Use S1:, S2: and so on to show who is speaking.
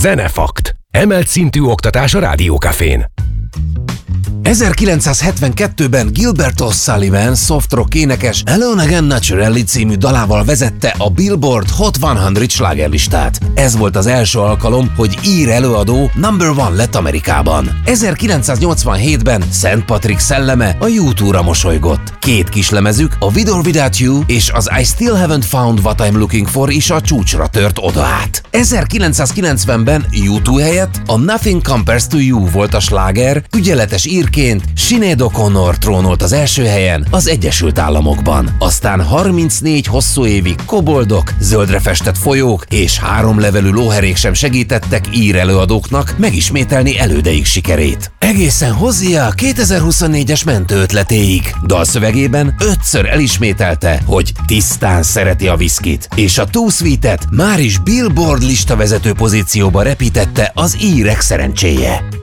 S1: Zenefakt. Emelt szintű oktatás a Rádiókafén.
S2: 1972-ben Gilbert O'Sullivan soft rock énekes Alone Again Naturally című dalával vezette a Billboard Hot 100 slágerlistát. Ez volt az első alkalom, hogy ír előadó number one lett Amerikában. 1987-ben St. Patrick szelleme a U2-ra mosolygott. Két kislemezük, a With or Without You és az I Still Haven't Found What I'm Looking For is a csúcsra tört oda át. 1990-ben U2 helyett a Nothing Compares to You volt a sláger, ügyeletes írként Sinéad O'Connor trónolt az első helyen az Egyesült Államokban. Aztán 34 hosszú évig koboldok, zöldre festett folyók és 3 levelű lóherék sem segítettek ír előadóknak megismételni elődeik sikerét. Egészen hozzá a 2024-es mentő ötletéig. Dalszövegében 5-ször elismételte, hogy tisztán szereti a viszkit, és a Too Sweet-et már is Billboard listavezető pozícióba repítette az írek szerencséje.